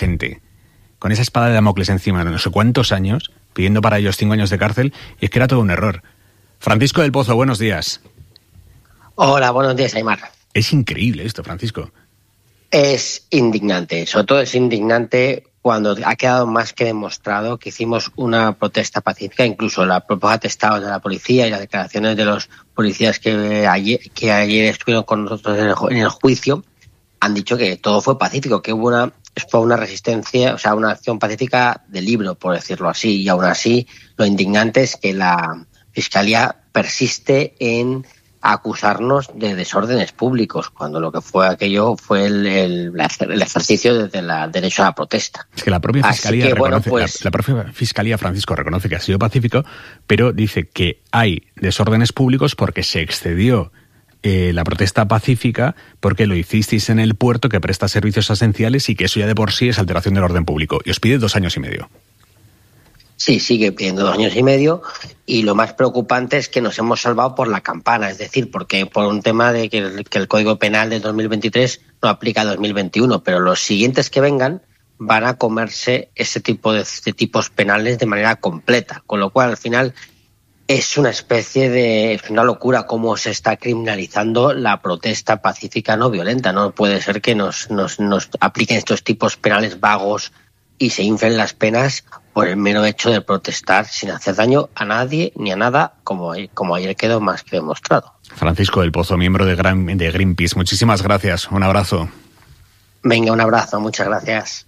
gente, con esa espada de Damocles encima de no sé cuántos años, pidiendo para ellos 5 años de cárcel, y es que era todo un error. Francisco del Pozo, buenos días. Hola, buenos días, Aimar. Es increíble esto, Francisco. Es indignante, sobre todo es indignante cuando ha quedado más que demostrado que hicimos una protesta pacífica, incluso los propios atestados de la policía y las declaraciones de los policías que ayer estuvieron con nosotros en el juicio han dicho que todo fue pacífico, que fue una resistencia, o sea, una acción pacífica de libro, por decirlo así, y aún así lo indignante es que la Fiscalía persiste en acusarnos de desórdenes públicos, cuando lo que fue aquello fue el ejercicio del derecho a la protesta. Es que la propia Fiscalía la propia Fiscalía, Francisco, reconoce que ha sido pacífico, pero dice que hay desórdenes públicos porque se excedió la protesta pacífica porque lo hicisteis en el puerto que presta servicios esenciales y que eso ya de por sí es alteración del orden público. Y os pide 2 años y medio. Sí, sigue pidiendo 2 años y medio, y lo más preocupante es que nos hemos salvado por la campana, es decir, porque por un tema de que el Código Penal de 2023 no aplica a 2021, pero los siguientes que vengan van a comerse ese tipo de tipos penales de manera completa, con lo cual al final es una una locura cómo se está criminalizando la protesta pacífica no violenta. No puede ser que nos apliquen estos tipos penales vagos y se inflen las penas por el mero hecho de protestar sin hacer daño a nadie ni a nada, como ayer quedó más que demostrado. Francisco del Pozo, miembro de Greenpeace, muchísimas gracias. Un abrazo. Venga, un abrazo. Muchas gracias.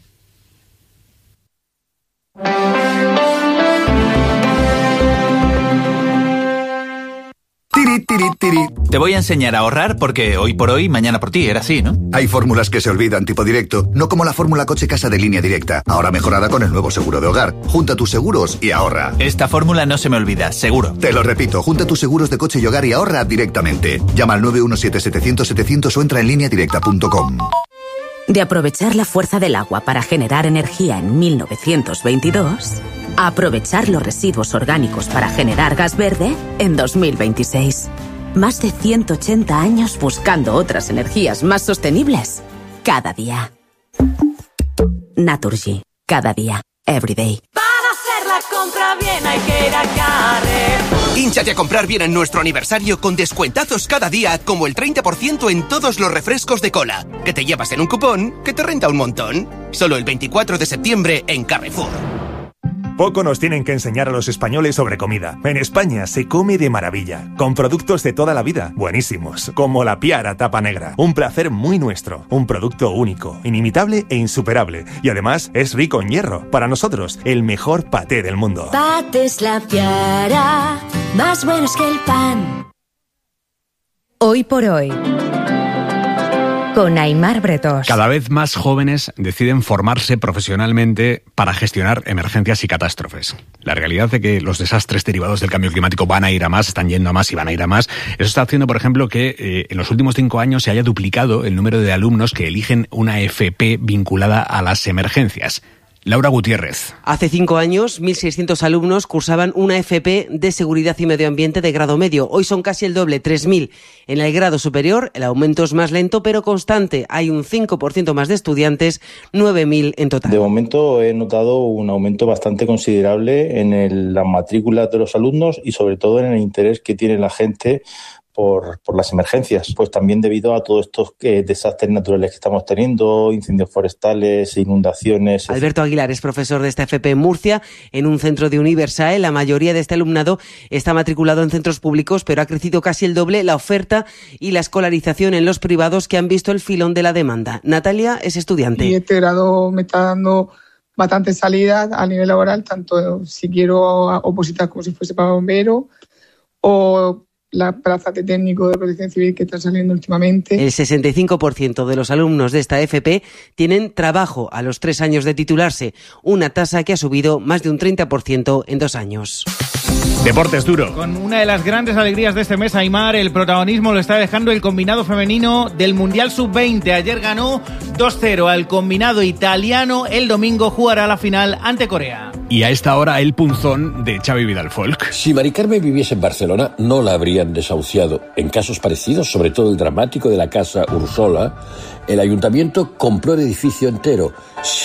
Te voy a enseñar a ahorrar porque hoy por hoy, mañana por ti, era así, ¿no? Hay fórmulas que se olvidan tipo directo, no como la fórmula coche-casa de Línea Directa, ahora mejorada con el nuevo seguro de hogar. Junta tus seguros y ahorra. Esta fórmula no se me olvida, seguro. Te lo repito, junta tus seguros de coche y hogar y ahorra directamente. Llama al 917-700-700 o entra en lineadirecta.com. De aprovechar la fuerza del agua para generar energía en 1922... a aprovechar los residuos orgánicos para generar gas verde en 2026. Más de 180 años buscando otras energías más sostenibles. Cada día. Naturgy. Cada día. Every day. Para hacer la compra bien hay que ir a Carrefour. Hínchate a comprar bien en nuestro aniversario con descuentazos cada día, como el 30% en todos los refrescos de cola, que te llevas en un cupón que te renta un montón. Solo el 24 de septiembre en Carrefour. Poco nos tienen que enseñar a los españoles sobre comida. En España se come de maravilla, con productos de toda la vida, buenísimos, como la Piara Tapa Negra. Un placer muy nuestro, un producto único, inimitable e insuperable. Y además es rico en hierro. Para nosotros, el mejor paté del mundo. Patés La Piara, más buenos que el pan. Hoy por hoy, con Aimar Bretós. Cada vez más jóvenes deciden formarse profesionalmente para gestionar emergencias y catástrofes. La realidad de que los desastres derivados del cambio climático van a ir a más, están yendo a más y van a ir a más. Eso está haciendo, por ejemplo, que en los últimos 5 años se haya duplicado el número de alumnos que eligen una FP vinculada a las emergencias. Laura Gutiérrez. Hace 5 años, 1.600 alumnos cursaban una FP de Seguridad y Medio Ambiente de grado medio. Hoy son casi el doble, 3.000. En el grado superior, el aumento es más lento, pero constante. Hay un 5% más de estudiantes, 9.000 en total. De momento he notado un aumento bastante considerable en las matrículas de los alumnos y sobre todo en el interés que tiene la gente por las emergencias, pues también debido a todos estos desastres naturales que estamos teniendo, incendios forestales, inundaciones. Alberto Aguilar es profesor de esta FP en Murcia, en un centro de Universae. La mayoría de este alumnado está matriculado en centros públicos, pero ha crecido casi el doble la oferta y la escolarización en los privados, que han visto el filón de la demanda. Natalia es estudiante. Y este grado me está dando bastantes salidas a nivel laboral, tanto si quiero opositar como si fuese para bombero o las plazas de técnico de protección civil que están saliendo últimamente. El 65% de los alumnos de esta FP tienen trabajo a los 3 años de titularse, una tasa que ha subido más de un 30% en 2 años. Deportes duro. Con una de las grandes alegrías de este mes, Aimar, el protagonismo lo está dejando el combinado femenino del Mundial Sub-20. Ayer ganó 2-0 al combinado italiano. El domingo jugará la final ante Corea. Y a esta hora el punzón de Xavi Vidal Folk. Si Mari Carmen viviese en Barcelona, no la habrían desahuciado. En casos parecidos, sobre todo el dramático de la Casa Ursola, el ayuntamiento compró el edificio entero.